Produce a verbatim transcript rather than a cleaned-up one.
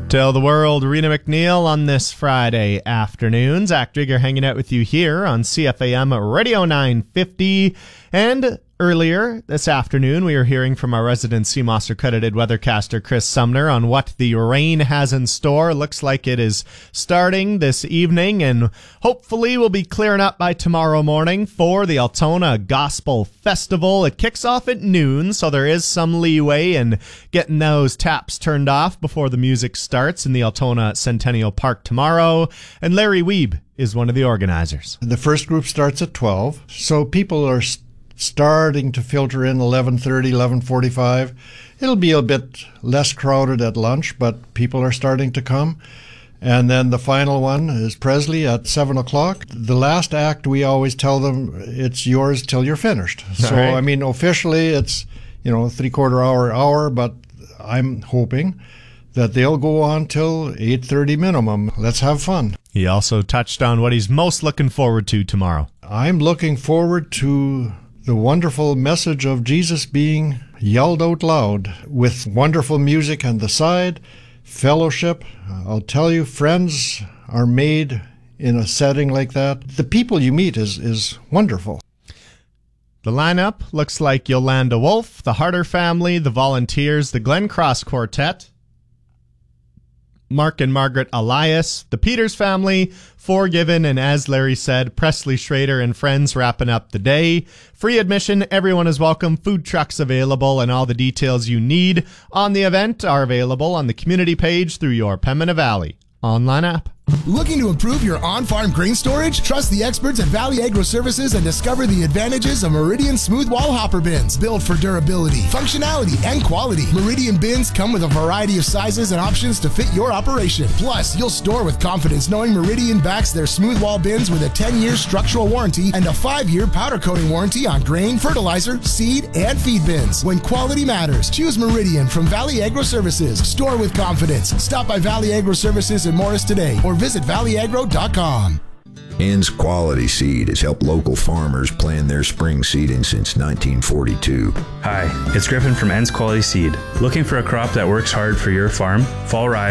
Tell the world, Rena McNeil on this Friday afternoon. Zach Drigger hanging out with you here on C F A M Radio nine fifty. And earlier this afternoon, we were hearing from our resident Sea Moss accredited weathercaster Chris Sumner on what the rain has in store. Looks like it is starting this evening and hopefully will be clearing up by tomorrow morning for the Altona Gospel Festival. It kicks off at noon, so there is some leeway in getting those taps turned off before the music starts in the Altona Centennial Park tomorrow. And Larry Weeb is one of the organizers. The first group starts at twelve, so people are st- starting to filter in eleven thirty, eleven forty-five. It'll be a bit less crowded at lunch, but people are starting to come. And then the final one is Presley at seven o'clock. The last act, we always tell them it's yours till you're finished. So, right. I mean, officially it's, you know, three-quarter hour, hour, but I'm hoping that they'll go on till eight thirty minimum. Let's have fun. He also touched on what he's most looking forward to tomorrow. I'm looking forward to the wonderful message of Jesus being yelled out loud with wonderful music on the side, fellowship. I'll tell you, friends are made in a setting like that. The people you meet is, is wonderful. The lineup looks like Yolanda Wolf, the Harder Family, the Volunteers, the Glen Cross Quartet, Mark and Margaret Elias, the Peters Family, Forgiven, and as Larry said, Presley Schrader and friends wrapping up the day. Free admission, everyone is welcome, food trucks available, and all the details you need on the event are available on the community page through your Pembina Valley online app. Looking to improve your on-farm grain storage? Trust the experts at Valley Agro Services and discover the advantages of Meridian Smooth Wall Hopper Bins. Built for durability, functionality, and quality. Meridian bins come with a variety of sizes and options to fit your operation. Plus, you'll store with confidence knowing Meridian backs their smooth wall bins with a ten-year structural warranty and a five-year powder coating warranty on grain, fertilizer, seed, and feed bins. When quality matters, choose Meridian from Valley Agro Services. Store with confidence. Stop by Valley Agro Services in Morris today or visit valley agro dot com. Ends Quality Seed has helped local farmers plan their spring seeding since nineteen forty-two. Hi, it's Griffin from Ends Quality Seed. Looking for a crop that works hard for your farm? Fall Rise